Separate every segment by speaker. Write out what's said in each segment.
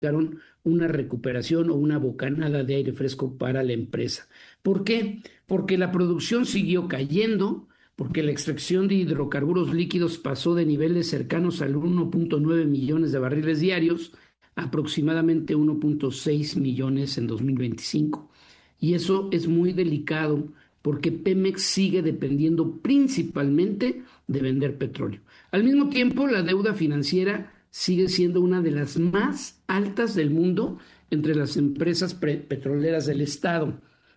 Speaker 1: una recuperación o una bocanada de aire fresco para la empresa. ¿Por qué? Porque la producción siguió cayendo, porque la extracción de hidrocarburos líquidos pasó de niveles cercanos al 1.9 millones de barriles diarios a aproximadamente 1.6 millones en 2025. Y eso es muy delicado porque Pemex sigue dependiendo principalmente de vender petróleo. Al mismo tiempo, la deuda financiera sigue siendo una de las más altas del mundo entre las empresas petroleras del Estado.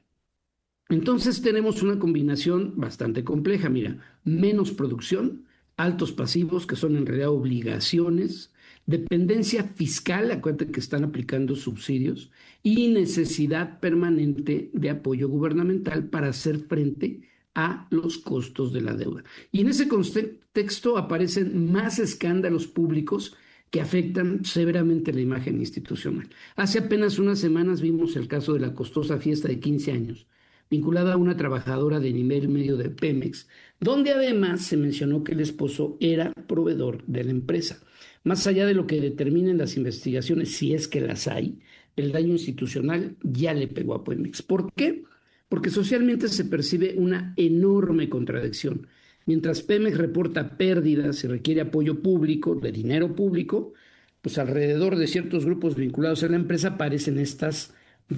Speaker 1: Entonces tenemos una combinación bastante compleja, mira, menos producción, altos pasivos que son en realidad obligaciones, dependencia fiscal, acuérdate que están aplicando subsidios y necesidad permanente de apoyo gubernamental para hacer frente a los costos de la deuda. Y en ese contexto aparecen más escándalos públicos que afectan severamente la imagen institucional. Hace apenas unas semanas vimos el caso de la costosa fiesta de 15 años vinculada a una trabajadora de nivel medio de Pemex, donde además se mencionó que el esposo era proveedor de la empresa. Más allá de lo que determinen las investigaciones, si es que las hay, el daño institucional ya le pegó a Pemex. ¿Por qué? Porque socialmente se percibe una enorme contradicción. Mientras Pemex reporta pérdidas y requiere apoyo público, de dinero público, pues alrededor de ciertos grupos vinculados a la empresa aparecen estas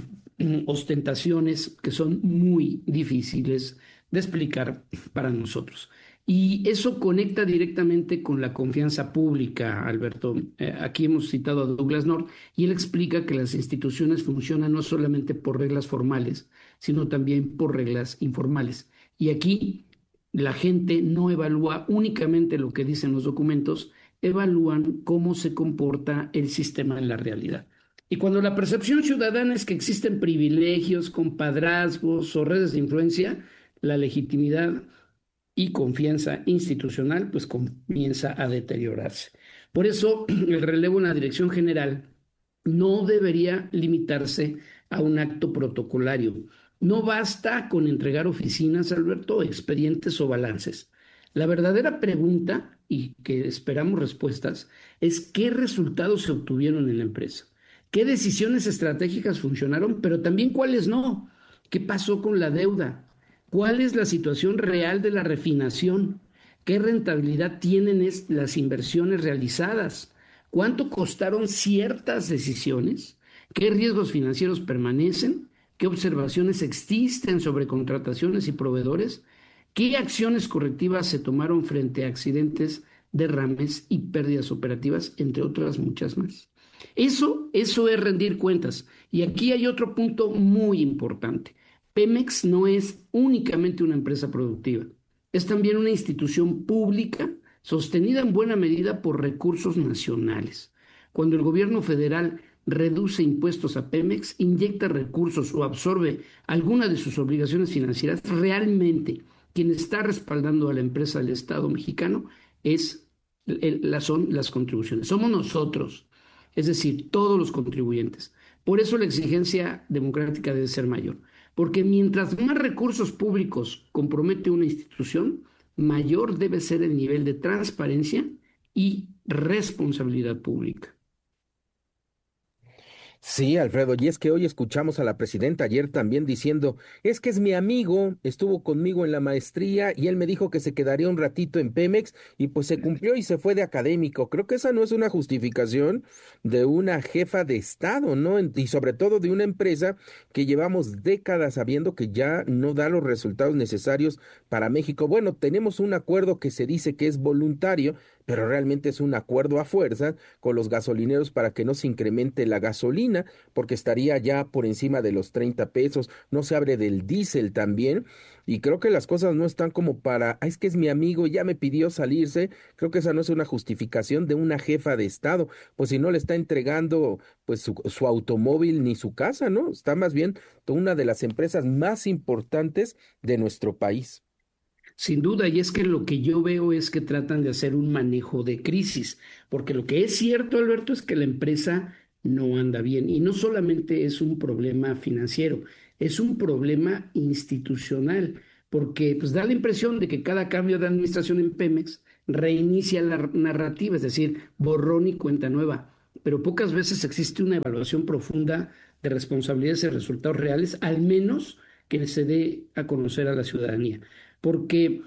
Speaker 1: ostentaciones que son muy difíciles de explicar para nosotros. Y eso conecta directamente con la confianza pública, Alberto. Aquí hemos citado a Douglas North y él explica que las instituciones funcionan no solamente por reglas formales, sino también por reglas informales. Y aquí la gente no evalúa únicamente lo que dicen los documentos, evalúan cómo se comporta el sistema en la realidad. Y cuando la percepción ciudadana es que existen privilegios, compadrazgos o redes de influencia, la legitimidad y confianza institucional pues comienza a deteriorarse. Por eso el relevo en la dirección general no debería limitarse a un acto protocolario. No basta con entregar oficinas, Alberto, expedientes o balances. La verdadera pregunta, y que esperamos respuestas, es qué resultados se obtuvieron en la empresa. ¿Qué decisiones estratégicas funcionaron, pero también cuáles no? ¿Qué pasó con la deuda? ¿Cuál es la situación real de la refinación? ¿Qué rentabilidad tienen las inversiones realizadas? ¿Cuánto costaron ciertas decisiones? ¿Qué riesgos financieros permanecen? ¿Qué observaciones existen sobre contrataciones y proveedores? ¿Qué acciones correctivas se tomaron frente a accidentes, derrames y pérdidas operativas, entre otras muchas más? Eso es rendir cuentas. Y aquí hay otro punto muy importante. Pemex no es únicamente una empresa productiva, es también una institución pública sostenida en buena medida por recursos nacionales. Cuando el gobierno federal reduce impuestos a Pemex, inyecta recursos o absorbe alguna de sus obligaciones financieras, realmente quien está respaldando a la empresa del Estado mexicano son las contribuciones. Somos nosotros, es decir, todos los contribuyentes. Por eso la exigencia democrática debe ser mayor, porque mientras más recursos públicos compromete una institución, mayor debe ser el nivel de transparencia y responsabilidad pública.
Speaker 2: Sí, Alfredo, y es que hoy escuchamos a la presidenta ayer también diciendo, es que es mi amigo, estuvo conmigo en la maestría y él me dijo que se quedaría un ratito en Pemex y pues se cumplió y se fue de académico. Creo que esa no es una justificación de una jefa de Estado, ¿no? Y sobre todo de una empresa que llevamos décadas sabiendo que ya no da los resultados necesarios para México. Bueno, tenemos un acuerdo que se dice que es voluntario, pero realmente es un acuerdo a fuerza con los gasolineros para que no se incremente la gasolina, porque estaría ya por encima de los 30 pesos, no se abre del diésel también, y creo que las cosas no están como para, es que es mi amigo, ya me pidió salirse, creo que esa no es una justificación de una jefa de Estado, pues si no le está entregando pues su automóvil ni su casa, ¿no? Está más bien una de las empresas más importantes de nuestro país.
Speaker 1: Sin duda, y es que lo que yo veo es que tratan de hacer un manejo de crisis, porque lo que es cierto, Alberto, es que la empresa no anda bien y no solamente es un problema financiero, es un problema institucional, porque pues da la impresión de que cada cambio de administración en Pemex reinicia la narrativa, es decir, borrón y cuenta nueva. pero pocas veces existe una evaluación profunda de responsabilidades y resultados reales, al menos que se dé a conocer a la ciudadanía. Porque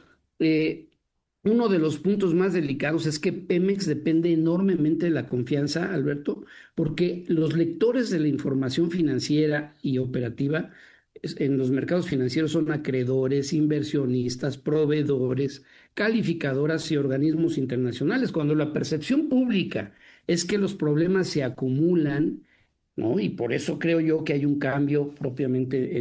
Speaker 1: uno de los puntos más delicados es que Pemex depende enormemente de la confianza, Alberto, porque los lectores de la información financiera y operativa en los mercados financieros son acreedores, inversionistas, proveedores, calificadoras y organismos internacionales. Cuando la percepción pública es que los problemas se acumulan, ¿no? Y por eso creo yo que hay un cambio propiamente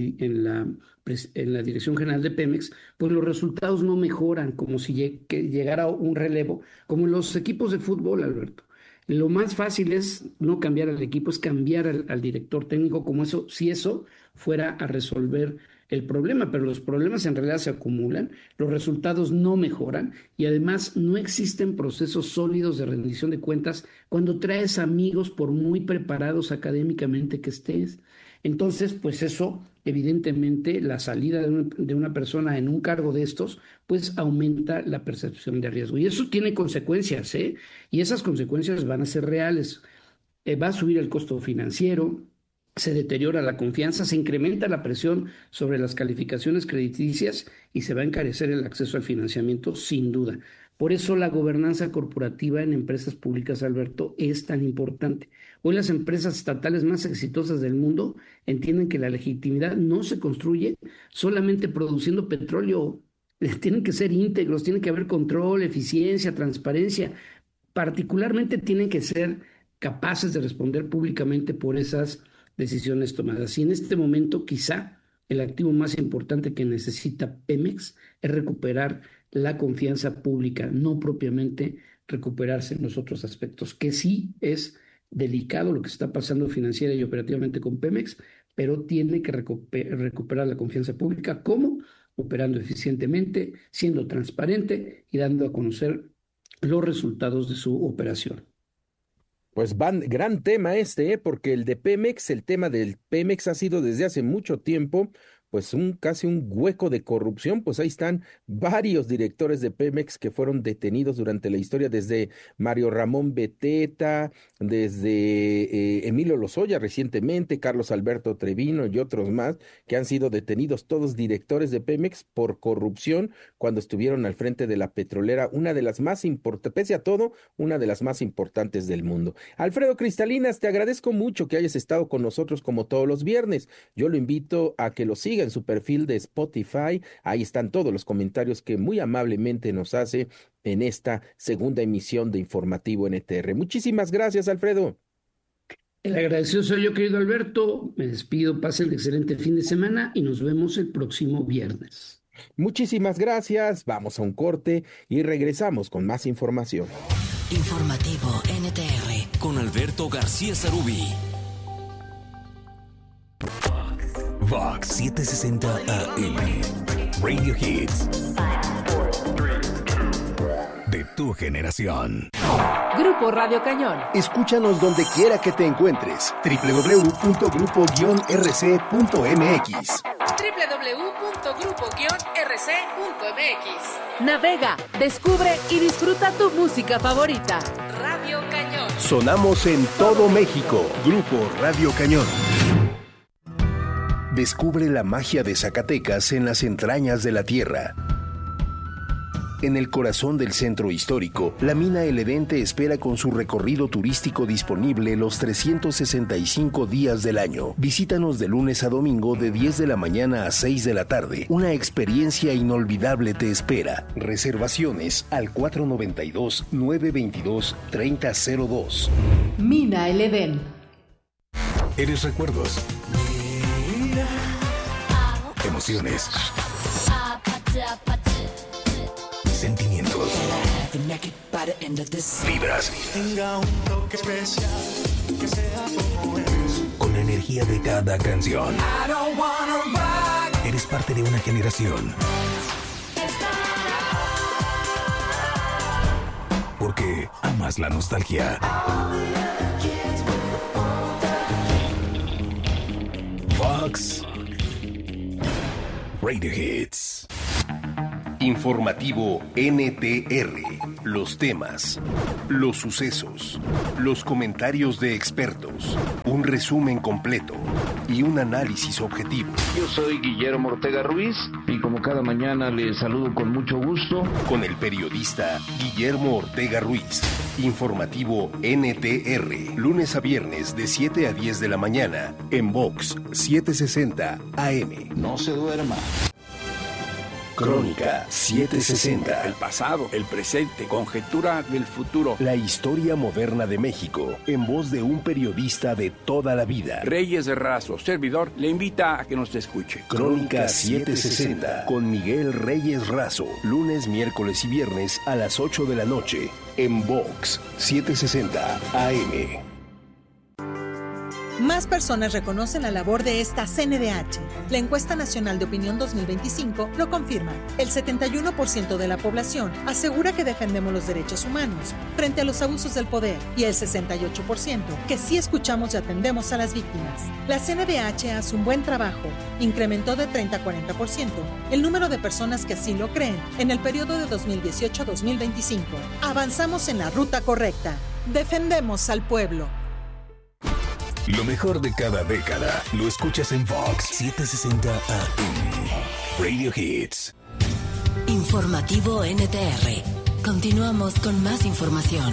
Speaker 1: en la Dirección General de Pemex, pues los resultados no mejoran como si llegara un relevo, como en los equipos de fútbol, Alberto. Lo más fácil es no cambiar al equipo, es cambiar al director técnico, como eso, si eso fuera a resolver el problema, pero los problemas en realidad se acumulan, los resultados no mejoran y además no existen procesos sólidos de rendición de cuentas cuando traes amigos por muy preparados académicamente que estés. Entonces, pues eso, evidentemente, la salida de una persona en un cargo de estos, pues aumenta la percepción de riesgo. Y eso tiene consecuencias, ¿eh? Y esas consecuencias van a ser reales. Va a subir el costo financiero, se deteriora la confianza, se incrementa la presión sobre las calificaciones crediticias y se va a encarecer el acceso al financiamiento, sin duda. Por eso la gobernanza corporativa en empresas públicas, Alberto, es tan importante. Hoy las empresas estatales más exitosas del mundo entienden que la legitimidad no se construye solamente produciendo petróleo. Tienen que ser íntegros, tiene que haber control, eficiencia, transparencia. Particularmente tienen que ser capaces de responder públicamente por esas decisiones tomadas. Y en este momento quizá el activo más importante que necesita Pemex es recuperar la confianza pública, no propiamente recuperarse en los otros aspectos, que sí es delicado lo que está pasando financiera y operativamente con Pemex, pero tiene que recuperar la confianza pública. ¿Cómo? Operando eficientemente, siendo transparente y dando a conocer los resultados de su operación.
Speaker 2: Pues gran tema este, porque el tema del Pemex ha sido desde hace mucho tiempo, pues casi un hueco de corrupción. Pues ahí están varios directores de Pemex que fueron detenidos durante la historia, desde Mario Ramón Beteta, desde Emilio Lozoya recientemente, Carlos Alberto Trevino y otros más, que han sido detenidos, todos directores de Pemex por corrupción cuando estuvieron al frente de la petrolera, una de las más importantes, pese a todo, una de las más importantes del mundo. Alfredo Cristalinas, te agradezco mucho que hayas estado con nosotros como todos los viernes. Yo lo invito a que lo siga en su perfil de Spotify. Ahí están todos los comentarios que muy amablemente nos hace en esta segunda emisión de Informativo NTR. Muchísimas gracias, Alfredo.
Speaker 1: El agradecido soy yo, querido Alberto. Me despido, pasen un excelente fin de semana y nos vemos el próximo viernes.
Speaker 2: Muchísimas gracias. Vamos a un corte y regresamos con más información.
Speaker 3: Informativo NTR con Alberto García Sarubí. Vox 760 AM. Radio Hits. De tu generación.
Speaker 4: Grupo Radio Cañón.
Speaker 5: Escúchanos donde quiera que te encuentres. www.grupo-rc.mx.
Speaker 4: www.grupo-rc.mx. Navega, descubre y disfruta tu música favorita. Radio Cañón.
Speaker 5: Sonamos en todo México. Grupo Radio Cañón. Descubre la magia de Zacatecas en las entrañas de la tierra. En el corazón del centro histórico, la mina El Edén te espera con su recorrido turístico disponible los 365 días del año. Visítanos de lunes a domingo de 10 de la mañana a 6 de la tarde. Una experiencia inolvidable te espera. Reservaciones al 492-922-3002.
Speaker 4: Mina El Edén.
Speaker 3: Eres recuerdos. Emociones. Sentimientos. Vibras. Con la energía de cada canción. Eres parte de una generación. Porque amas la nostalgia. Vox Radio Hits.
Speaker 5: Informativo NTR. Los temas, los sucesos, los comentarios de expertos, un resumen completo y un análisis objetivo.
Speaker 6: Yo soy Guillermo Ortega Ruiz y como cada mañana les saludo con mucho gusto.
Speaker 5: Con el periodista Guillermo Ortega Ruiz. Informativo NTR. Lunes a viernes de 7 a 10 de la mañana en Vox 760 AM.
Speaker 6: No se duerma.
Speaker 5: Crónica 760.
Speaker 7: El pasado, el presente, conjetura del futuro.
Speaker 5: La historia moderna de México, en voz de un periodista de toda la vida.
Speaker 7: Reyes Razo, servidor, le invita a que nos escuche.
Speaker 5: Crónica 760, con Miguel Reyes Razo. Lunes, miércoles y viernes a las 8 de la noche, en Vox 760 AM.
Speaker 8: Más personas reconocen la labor de esta CNDH. La encuesta nacional de opinión 2025 lo confirma. El 71% de la población asegura que defendemos los derechos humanos frente a los abusos del poder y el 68% que sí escuchamos y atendemos a las víctimas. La CNDH hace un buen trabajo. Incrementó de 30 a 40% el número de personas que así lo creen en el periodo de 2018 a 2025. Avanzamos en la ruta correcta. Defendemos al pueblo.
Speaker 3: Lo mejor de cada década lo escuchas en Vox 760 AM. Radio Hits.
Speaker 9: Informativo NTR. Continuamos con más información.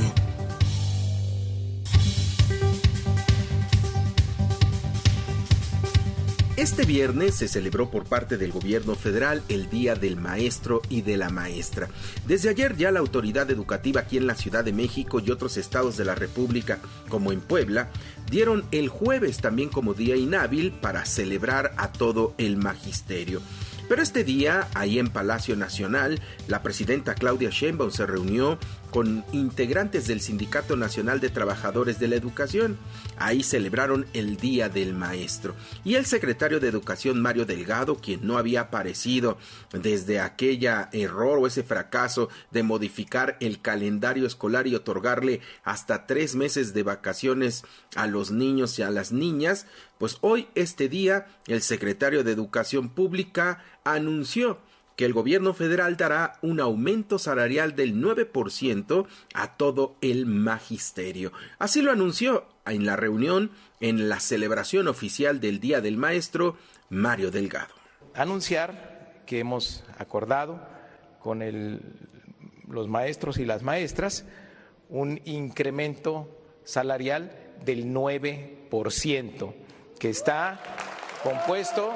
Speaker 2: Este viernes se celebró por parte del gobierno federal el Día del Maestro y de la Maestra. Desde ayer ya la autoridad educativa aquí en la Ciudad de México y otros estados de la República, como en Puebla, dieron el jueves también como día inhábil para celebrar a todo el magisterio. Pero este día, ahí en Palacio Nacional, la presidenta Claudia Sheinbaum se reunió con integrantes del Sindicato Nacional de Trabajadores de la Educación. Ahí celebraron el Día del Maestro. Y el secretario de Educación, Mario Delgado, quien no había aparecido desde aquella error o ese fracaso de modificar el calendario escolar y otorgarle hasta 3 meses de vacaciones a los niños y a las niñas, pues hoy, este día, el secretario de Educación Pública anunció que el gobierno federal dará un aumento salarial del 9% a todo el magisterio. Así lo anunció en la reunión, en la celebración oficial del Día del Maestro, Mario Delgado.
Speaker 10: Anunciar que hemos acordado con los maestros y las maestras un incremento salarial del 9%, que está compuesto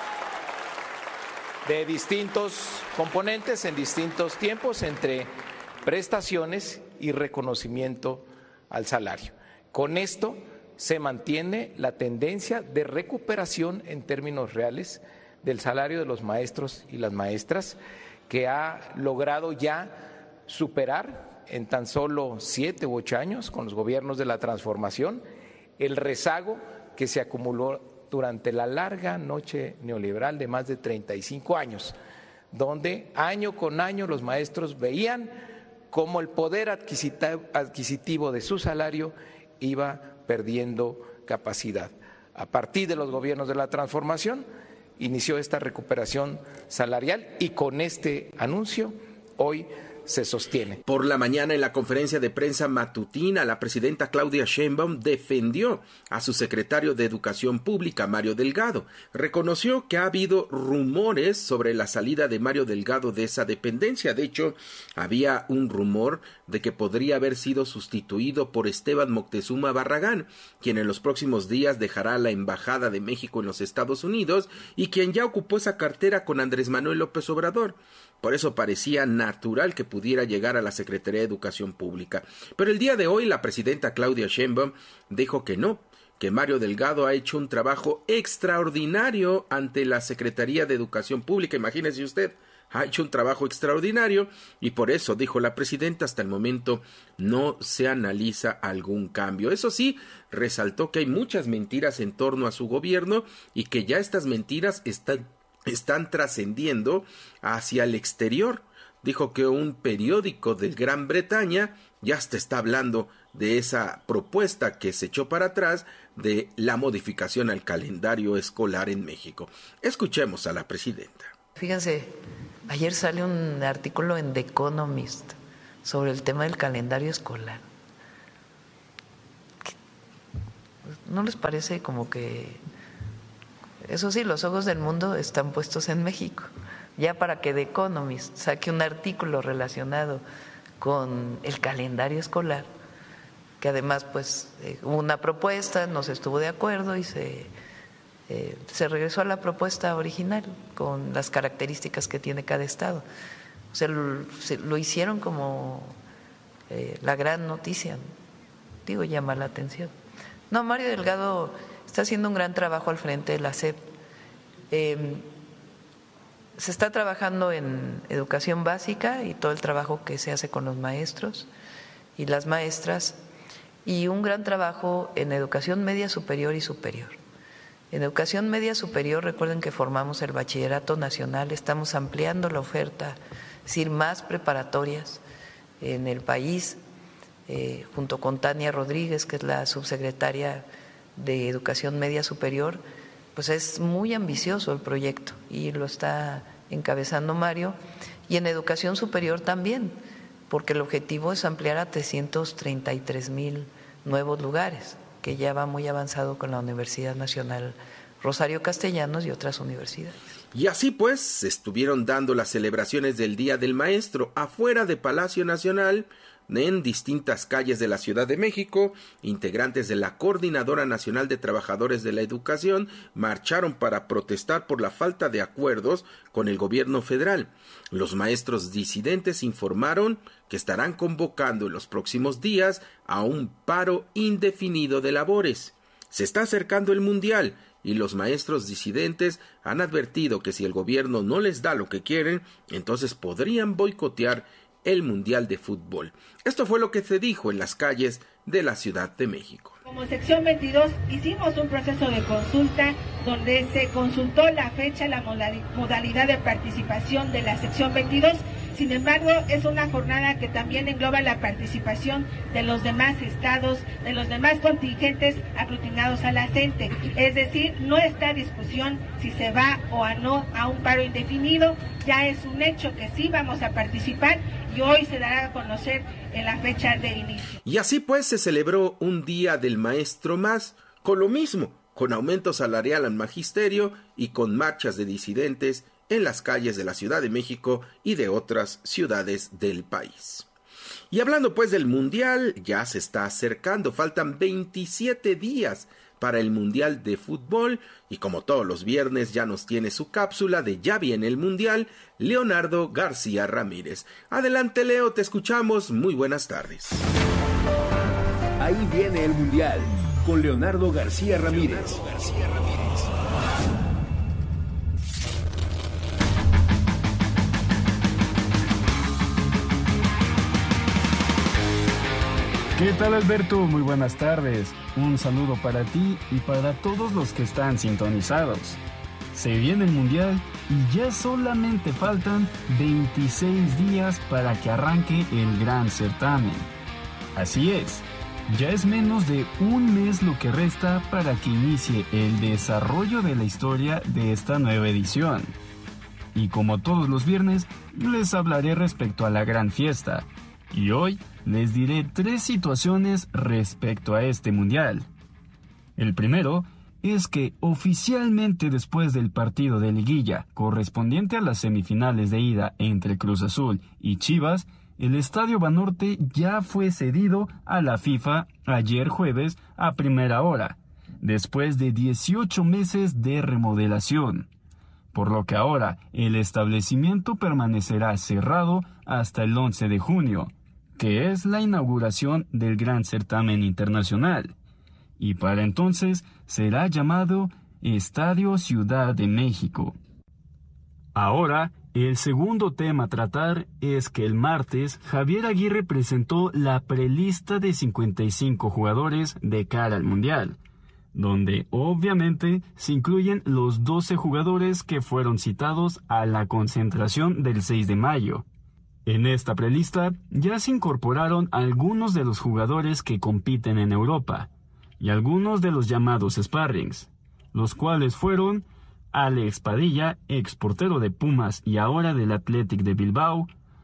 Speaker 10: de distintos componentes en distintos tiempos entre prestaciones y reconocimiento al salario. Con esto se mantiene la tendencia de recuperación en términos reales del salario de los maestros y las maestras, que ha logrado ya superar en tan solo 7 u 8 años con los gobiernos de la transformación el rezago que se acumuló durante la larga noche neoliberal de más de 35 años, donde año con año los maestros veían cómo el poder adquisitivo de su salario iba perdiendo capacidad. A partir de los gobiernos de la transformación inició esta recuperación salarial y con este anuncio hoy se sostiene.
Speaker 2: Por la mañana, en la conferencia de prensa matutina, la presidenta Claudia Sheinbaum defendió a su secretario de Educación Pública, Mario Delgado. Reconoció que ha habido rumores sobre la salida de Mario Delgado de esa dependencia. De hecho, había un rumor de que podría haber sido sustituido por Esteban Moctezuma Barragán, quien en los próximos días dejará la Embajada de México en los Estados Unidos y quien ya ocupó esa cartera con Andrés Manuel López Obrador. Por eso parecía natural que pudiera llegar a la Secretaría de Educación Pública. Pero el día de hoy la presidenta Claudia Sheinbaum dijo que no, que Mario Delgado ha hecho un trabajo extraordinario ante la Secretaría de Educación Pública. Imagínese usted, ha hecho un trabajo extraordinario y por eso, dijo la presidenta, hasta el momento no se analiza algún cambio. Eso sí, resaltó que hay muchas mentiras en torno a su gobierno y que ya estas mentiras están trascendiendo hacia el exterior. Dijo que un periódico de Gran Bretaña ya hasta está hablando de esa propuesta que se echó para atrás de la modificación al calendario escolar en México. Escuchemos a la presidenta.
Speaker 11: Fíjense, ayer sale un artículo en The Economist sobre el tema del calendario escolar. ¿No les parece como que, eso sí, los ojos del mundo están puestos en México? Ya para que The Economist saque un artículo relacionado con el calendario escolar, que además pues hubo una propuesta, no se estuvo de acuerdo y se regresó a la propuesta original con las características que tiene cada estado. O sea, lo hicieron como la gran noticia, digo, llama la atención. No, Mario Delgado está haciendo un gran trabajo al frente de la SEP. Se está trabajando en educación básica y todo el trabajo que se hace con los maestros y las maestras, y un gran trabajo en educación media superior y superior. En educación media superior, recuerden que formamos el Bachillerato Nacional, estamos ampliando la oferta, es decir, más preparatorias en el país, junto con Tania Rodríguez, que es la subsecretaria de Educación Media Superior. Pues es muy ambicioso el proyecto y lo está encabezando Mario. Y en educación superior también, porque el objetivo es ampliar a 333,000 nuevos lugares, que ya va muy avanzado con la Universidad Nacional Rosario Castellanos y otras universidades.
Speaker 2: Y así pues, se estuvieron dando las celebraciones del Día del Maestro afuera de Palacio Nacional, en distintas calles de la Ciudad de México. Integrantes de la Coordinadora Nacional de Trabajadores de la Educación marcharon para protestar por la falta de acuerdos con el gobierno federal. Los maestros disidentes informaron que estarán convocando en los próximos días a un paro indefinido de labores. Se está acercando el Mundial y los maestros disidentes han advertido que si el gobierno no les da lo que quieren, entonces podrían boicotear el Mundial de Fútbol. Esto fue lo que se dijo en las calles de la Ciudad de México.
Speaker 12: Como sección 22 hicimos un proceso de consulta donde se consultó la fecha, la modalidad de participación de la sección 22. Sin embargo, es una jornada que también engloba la participación de los demás estados, de los demás contingentes aglutinados a la CENTE. Es decir, no está a discusión si se va o no a un paro indefinido. Ya es un hecho que sí vamos a participar y hoy se dará a conocer en la fecha de inicio.
Speaker 2: Y así pues se celebró un Día del Maestro más, con lo mismo, con aumento salarial al magisterio y con marchas de disidentes en las calles de la Ciudad de México y de otras ciudades del país. Y hablando pues del Mundial, ya se está acercando, faltan 27 días para el Mundial de Fútbol, y como todos los viernes ya nos tiene su cápsula de Ya viene el Mundial, Leonardo García Ramírez. Adelante, Leo, te escuchamos, muy buenas tardes.
Speaker 5: Ahí viene el Mundial, con Leonardo García Ramírez.
Speaker 13: ¿Qué tal, Alberto? Muy buenas tardes. Un saludo para ti y para todos los que están sintonizados. Se viene el Mundial y ya solamente faltan 26 días para que arranque el gran certamen. Así es, ya es menos de un mes lo que resta para que inicie el desarrollo de la historia de esta nueva edición. Y como todos los viernes, les hablaré respecto a la gran fiesta. Y hoy les diré 3 situaciones respecto a este mundial. El primero es que oficialmente después del partido de liguilla correspondiente a las semifinales de ida entre Cruz Azul y Chivas, el Estadio Banorte ya fue cedido a la FIFA ayer jueves a primera hora, después de 18 meses de remodelación, por lo que ahora el establecimiento permanecerá cerrado hasta el 11 de junio, que es la inauguración del gran certamen internacional, y para entonces será llamado Estadio Ciudad de México. Ahora, el segundo tema a tratar es que el martes Javier Aguirre presentó la prelista de 55 jugadores de cara al Mundial, donde obviamente se incluyen los 12 jugadores que fueron citados a la concentración del 6 de mayo. En esta prelista ya se incorporaron algunos de los jugadores que compiten en Europa y algunos de los llamados sparrings, los cuales fueron Alex Padilla, ex portero de Pumas y ahora del Athletic de Bilbao,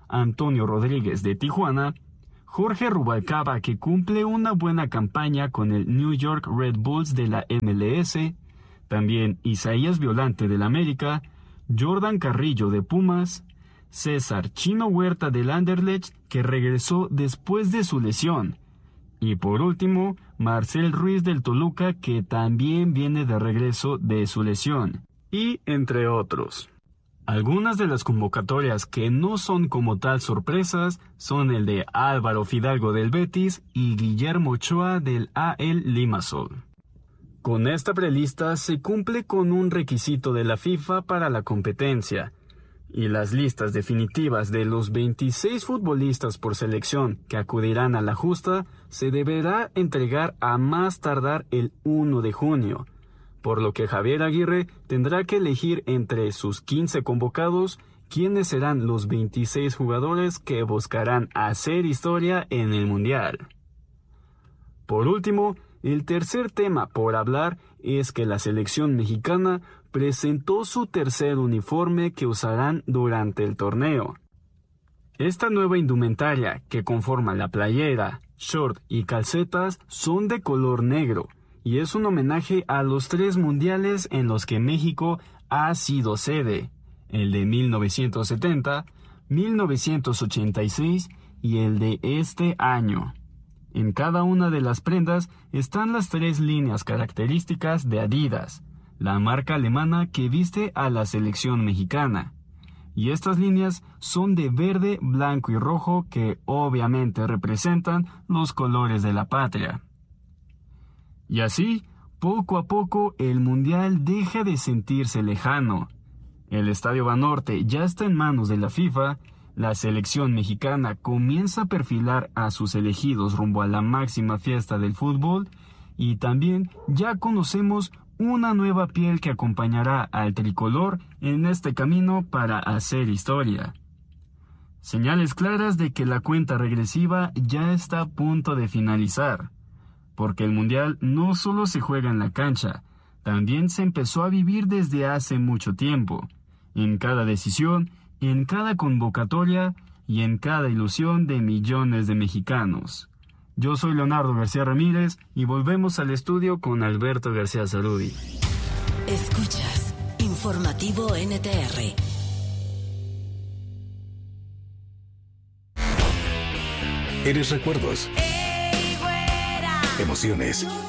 Speaker 13: Antonio Rodríguez de Tijuana, Jorge Rubalcaba, que cumple una buena campaña con el New York Red Bulls de la MLS, también Isaías Violante del América, Jordan Carrillo de Pumas, César Chino Huerta del Anderlecht, que regresó después de su lesión, y por último, Marcel Ruiz del Toluca, que también viene de regreso de su lesión, y entre otros. Algunas de las convocatorias que no son como tal sorpresas son el de Álvaro Fidalgo del Betis y Guillermo Ochoa del AL Limassol. Con esta prelista se cumple con un requisito de la FIFA para la competencia, y las listas definitivas de los 26 futbolistas por selección que acudirán a la justa se deberá entregar a más tardar el 1 de junio, por lo que Javier Aguirre tendrá que elegir entre sus 15 convocados quiénes serán los 26 jugadores que buscarán hacer historia en el Mundial. Por último, el tercer tema por hablar es que la selección mexicana presentó su tercer uniforme que usarán durante el torneo. Esta nueva indumentaria, que conforma la playera, short y calcetas, son de color negro, y es un homenaje a los 3 mundiales en los que México ha sido sede, el de 1970, 1986 y el de este año. En cada una de las prendas están las 3 líneas características de Adidas, la marca alemana que viste a la selección mexicana. Y estas líneas son de verde, blanco y rojo, que obviamente representan los colores de la patria. Y así, poco a poco, el Mundial deja de sentirse lejano. El Estadio Banorte ya está en manos de la FIFA, la selección mexicana comienza a perfilar a sus elegidos rumbo a la máxima fiesta del fútbol, y también ya conocemos una nueva piel que acompañará al tricolor en este camino para hacer historia. Señales claras de que la cuenta regresiva ya está a punto de finalizar, porque el Mundial no solo se juega en la cancha, también se empezó a vivir desde hace mucho tiempo, en cada decisión, en cada convocatoria y en cada ilusión de millones de mexicanos. Yo soy Leonardo García Ramírez y volvemos al estudio con Alberto García Zarudi.
Speaker 9: Escuchas Informativo NTR.
Speaker 3: Eres recuerdos, emociones,